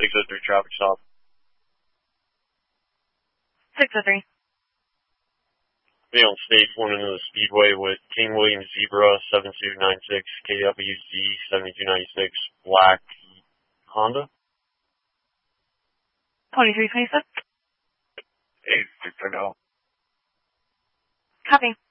603 traffic stop. 603. Be on stage 1 into the Speedway with King William Zebra 7296 KWZ 7296 black Honda. 2326. 860. Copy.